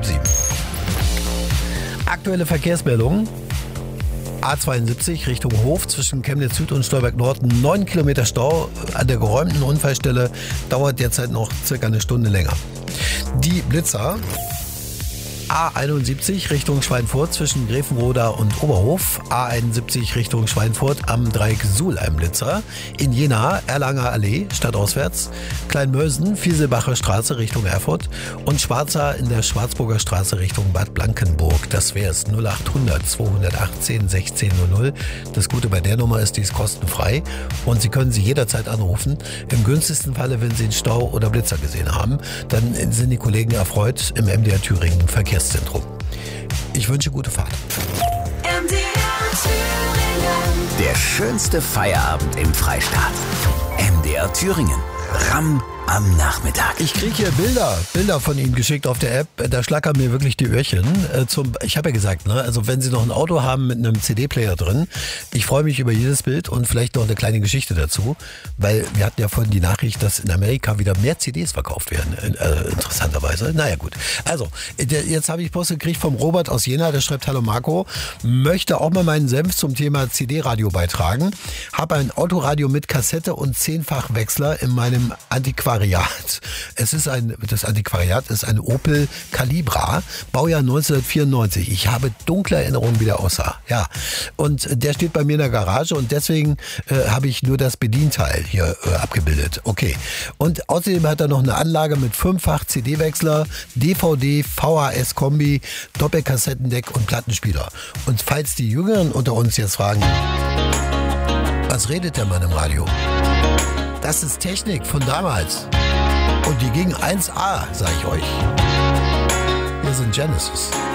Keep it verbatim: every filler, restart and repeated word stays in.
halb sieben. Aktuelle Verkehrsmeldungen. A zweiundsiebzig Richtung Hof zwischen Chemnitz Süd und Stolberg Nord. neun Kilometer Stau an der geräumten Unfallstelle. Dauert derzeit noch circa eine Stunde länger. Die Blitzer. A einundsiebzig Richtung Schweinfurt zwischen Grevenroda und Oberhof. A einundsiebzig Richtung Schweinfurt am Dreieck Suhl ein Blitzer. In Jena Erlanger Allee stadtauswärts. Kleinmölsen Vieselbacher Straße Richtung Erfurt. Und Schwarza in der Schwarzburger Straße Richtung Bad Blankenburg. Das wäre es null achthundert zweihundertachtzehn sechzehn null null. Das Gute bei der Nummer ist, die ist kostenfrei. Und Sie können sie jederzeit anrufen. Im günstigsten Falle, wenn Sie einen Stau oder Blitzer gesehen haben, dann sind die Kollegen erfreut im M D R Thüringen Verkehrs Zentrum. Ich wünsche gute Fahrt. M D R Thüringen. Der schönste Feierabend im Freistaat. M D R Thüringen. Ram am Nachmittag. Ich kriege hier Bilder, Bilder von Ihnen geschickt auf der App. Da schlackern mir wirklich die Öhrchen. Äh, zum, ich habe ja gesagt, ne, also wenn Sie noch ein Auto haben mit einem C D-Player drin, ich freue mich über jedes Bild und vielleicht noch eine kleine Geschichte dazu, weil wir hatten ja vorhin die Nachricht, dass in Amerika wieder mehr C Ds verkauft werden, äh, interessanterweise. Naja gut, also jetzt habe ich Post gekriegt vom Robert aus Jena, der schreibt: Hallo Marco, möchte auch mal meinen Senf zum Thema C D-Radio beitragen. Habe ein Autoradio mit Kassette und Zehnfachwechsler in meinem Antiquariat. Es ist ein, das Antiquariat ist ein Opel Calibra, Baujahr neunzehnhundertvierundneunzig. Ich habe dunkle Erinnerungen, wie der aussah. Ja, und der steht bei mir in der Garage und deswegen äh, habe ich nur das Bedienteil hier äh, abgebildet. Okay. Und außerdem hat er noch eine Anlage mit fünffach C D-Wechsler, D V D, V H S-Kombi, Doppelkassettendeck und Plattenspieler. Und falls die Jüngeren unter uns jetzt fragen, was redet der Mann im Radio? Das ist Technik von damals. Und die ging eins A, sag ich euch. Hier sind Genesis.